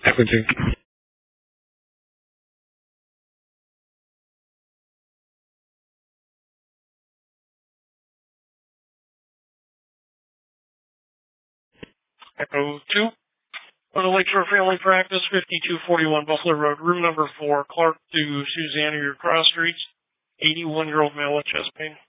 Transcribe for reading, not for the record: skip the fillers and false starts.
Echo 2. Echo 2. On the Lakeshore Family Practice, 5241 Buffalo Road, room number 4, Clark to Susanna, your cross streets, 81-year-old male with chest pain.